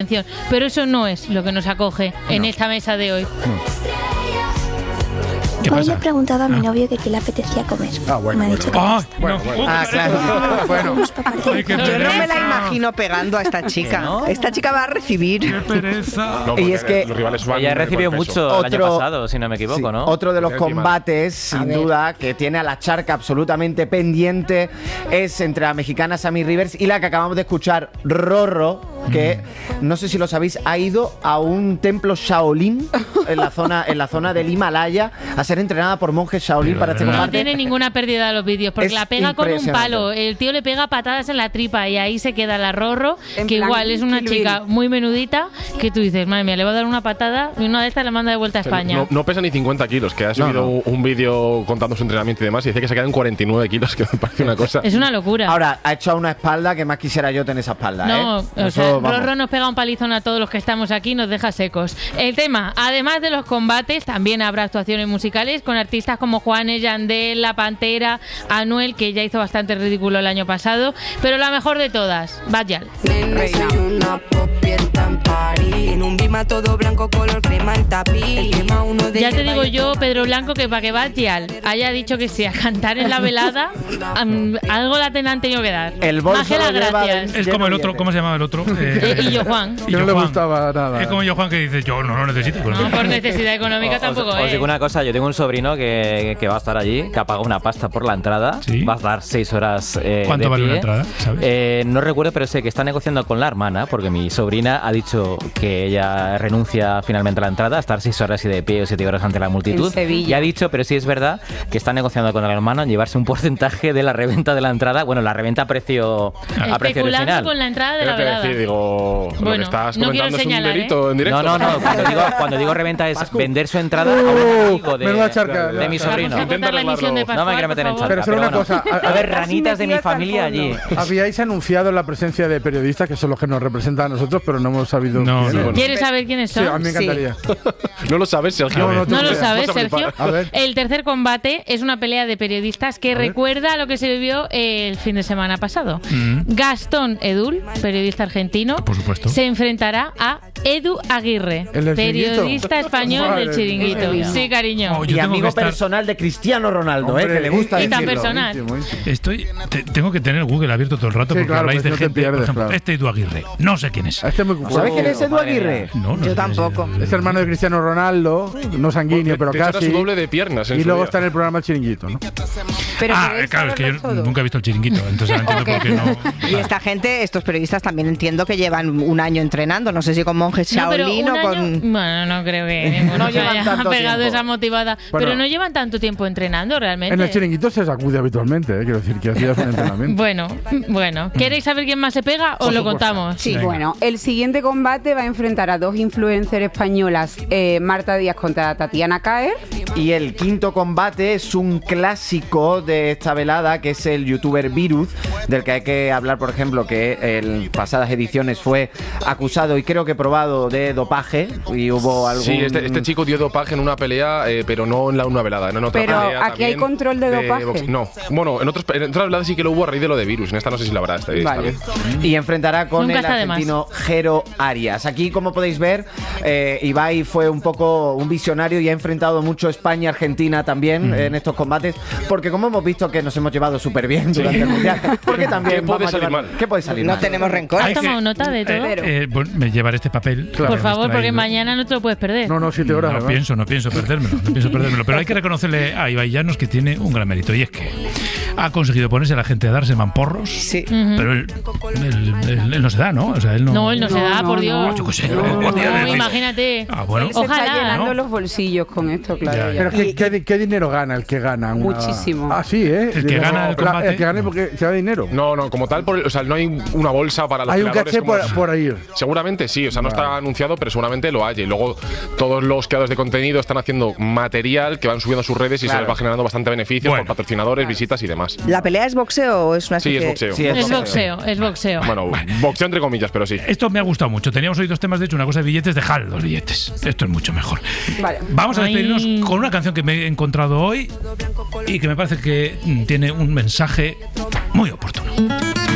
atención. Pero eso no es lo que nos acoge en esta mesa de hoy. Hoy le he preguntado a mi novio que qué le apetecía comer. Me ha dicho que claro. Bueno. Yo no me la imagino pegando a esta chica. ¿No? Esta chica va a recibir. ¡Qué pereza! No, y es que los rivales van ella recibió mucho el año pasado, si no me equivoco, ¿no? Otro de los combates, sin duda, que tiene a la charca absolutamente pendiente es entre la mexicana Sammy Rivers y la que acabamos de escuchar, Rorro, que no sé si lo sabéis, ha ido a un templo Shaolin en la zona del Himalaya a ser entrenada por monjes Shaolin para este combate. No tiene ninguna pérdida de los vídeos porque la pega con un palo. El tío le pega patadas en la tripa y ahí se queda la Rorro, que igual es una chica muy menudita, que tú dices, madre mía, le va a dar una patada y una de estas la manda de vuelta a España. No pesa ni 50 kilos, que ha subido un vídeo contando su entrenamiento y demás y dice que se quedan 49 kilos, que me parece una cosa. Es una locura. Ahora, ha hecho a una espalda que más quisiera yo tener esa espalda. No, o sea, Rorro nos pega un palizón a todos los que estamos aquí, nos deja secos. El tema, además de los combates, también habrá actuaciones musicales con artistas como Juanes, Yandel, La Pantera, Anuel, que ya hizo bastante ridículo el año pasado, pero la mejor de todas, Bad-Gyal. Ya te digo yo, Pedro Blanco, que para que Bad-Gyal haya dicho que sí a cantar en la velada, algo la han tenido que dar. El bolso Más que las gracias. Es como el otro, ¿cómo se llama el otro? Y yo Juan. Que no le gustaba nada. Es como yo Juan, que dice, yo no lo necesito. No, por necesidad económica tampoco Os digo una cosa, yo tengo un sobrino que va a estar allí, que ha pagado una pasta por la entrada. ¿Sí? Va a dar 6 horas ¿Cuánto vale una entrada? ¿Sabes? No recuerdo, pero sé que está negociando con la hermana, porque mi sobrina ha dicho que ella renuncia finalmente a la entrada, a estar 6 horas y de pie o 7 horas ante la multitud. Y ha dicho, pero sí es verdad, que está negociando con la hermana en llevarse un porcentaje de la reventa de la entrada. Bueno, la reventa a precio original. Con la entrada de la velada. Digo, bueno, lo que estás comentando es un delito en directo. No. Cuando digo reventa es vender su entrada a un amigo de mi sobrino. No me quiero meter en charca. Pero solo una cosa. A ver, ranitas de mi familia allí. Habíais anunciado la presencia de periodistas que son los que nos representan a nosotros, pero no hemos sabido. ¿Quieres saber quiénes son? Sí, a mí me encantaría. ¿No lo sabes, Sergio? ¿No lo sabes, Sergio? El tercer combate es una pelea de periodistas que recuerda a lo que se vivió el fin de semana pasado. Gastón Edul, periodista argentino, por supuesto, se enfrentará a Edu Aguirre, periodista español del Chiringuito. Sí, cariño. Y amigo personal de Cristiano Ronaldo, que le gusta y tan personal. Tengo que tener Google abierto todo el rato porque habláis de gente. Pierdes, por ejemplo, este Edu Aguirre. No sé quién es. ¿Sabes quién es Edu Aguirre? No, yo tampoco. Es hermano de Cristiano Ronaldo, no sanguíneo, pero casi. Su doble de piernas. Y luego está en el programa El Chiringuito, ¿no? Claro, es que yo nunca he visto El Chiringuito, entonces entiendo por qué no. Y esta gente, estos periodistas también entiendo que llevan un año entrenando, no sé si con monjes Shaolin o con... Bueno, no creo que ninguno se haya pegado esa motivada. Pero no llevan tanto tiempo entrenando realmente. En El Chiringuito se sacude habitualmente, quiero decir que hacías un entrenamiento. Bueno. ¿Queréis saber quién más se pega o lo contamos? Sí, bueno, el siguiente combate va a enfrentar a dos influencers españolas, Marta Díaz contra Tatiana Caer. Y el quinto combate es un clásico de esta velada, que es el youtuber Virus, del que hay que hablar, por ejemplo, que en pasadas ediciones fue acusado y creo que probado de dopaje y hubo algún... Sí, este chico dio dopaje en una pelea, pero no en una velada, no en otra pero pelea. Pero aquí hay control de dopaje. No, bueno, en otras veladas sí que lo hubo a raíz de lo de Virus, en esta no sé si la habrá. Vale. Y enfrentará con el argentino Jero Arias. Aquí, como podéis ver, Ibai fue un poco un visionario y ha enfrentado mucho España-Argentina también en estos combates, porque como hemos visto que nos hemos llevado súper bien durante el Mundial, porque también ¿Qué puede salir mal? ¿Qué puede salir mal? No tenemos rencor. ¿Has tomado nota de todo? Me llevaré este papel. Por favor, porque mañana no te lo puedes perder. No, 7 horas. No pienso perdérmelo. Pero hay que reconocerle a Ibai Llanos que tiene un gran mérito, y es que ha conseguido ponerse a la gente a darse mamporros. Sí. Pero él no se da, ¿no? O sea, él no se da, por Dios. Yo qué sé. Imagínate. Bueno. Se está llenando los bolsillos con esto, claro. Pero ¿qué dinero gana el que gana? Muchísimo. Ah, sí, ¿eh? El que gana el combate. El que gana porque se da dinero. No, como tal, o sea, no hay una bolsa para los peleadores. Hay un caché por ahí. Seguramente sí, o sea, no está anunciado, pero seguramente lo hay. Y luego todos los creadores de contenido están haciendo material que van subiendo a sus redes y se les va generando bastante beneficio por patrocinadores, visitas y demás. ¿La pelea es boxeo o es una especie? Sí, es boxeo. Es boxeo. Bueno, boxeo entre comillas, pero sí. Esto me ha gustado mucho. Teníamos hoy 2 temas, de hecho, una cosa de billetes, dejad los billetes. Esto es mucho mejor. Vale. Vamos a despedirnos con una canción que me he encontrado hoy y que me parece que tiene un mensaje muy oportuno.